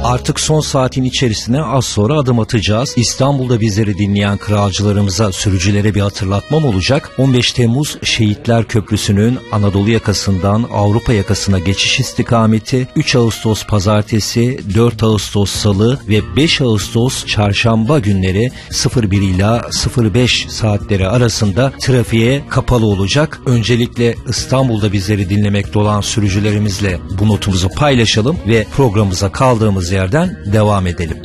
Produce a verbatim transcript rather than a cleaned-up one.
Artık son saatin içerisine az sonra adım atacağız. İstanbul'da bizleri dinleyen kralcılarımıza, sürücülere bir hatırlatmam olacak. on beş Temmuz Şehitler Köprüsü'nün Anadolu yakasından Avrupa yakasına geçiş istikameti üç Ağustos Pazartesi, dört Ağustos Salı ve beş Ağustos Çarşamba günleri sıfır bir ila sıfır beş saatleri arasında trafiğe kapalı olacak. Öncelikle İstanbul'da bizleri dinlemekte olan sürücülerimizle bu notumuzu paylaşalım ve programımıza kaldığımız yerden devam edelim.